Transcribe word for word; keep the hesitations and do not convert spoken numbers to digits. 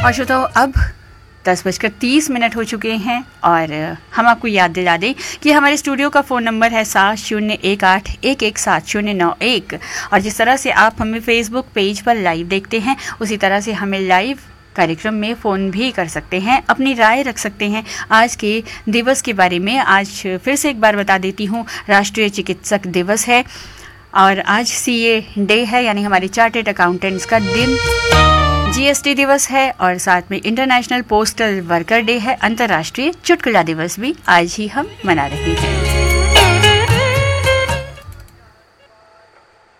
और श्रोताओ, अब दस बजकर तीस मिनट हो चुके हैं और हम आपको याद दिला दें कि हमारे स्टूडियो का फ़ोन नंबर है सात शून्य एक आठ एक एक सात शून्य नौ एक। और जिस तरह से आप हमें फेसबुक पेज पर लाइव देखते हैं, उसी तरह से हमें लाइव कार्यक्रम में फ़ोन भी कर सकते हैं, अपनी राय रख सकते हैं आज के दिवस के बारे में। आज फिर से एक बार बता देती हूँ, राष्ट्रीय चिकित्सक दिवस है और आज सीए डे है, यानी हमारे चार्टेड अकाउंटेंट्स का दिन। जीएसटी दिवस है और साथ में इंटरनेशनल पोस्टल वर्कर डे है। अंतर्राष्ट्रीय चुटकुला दिवस भी आज ही हम मना रहे हैं।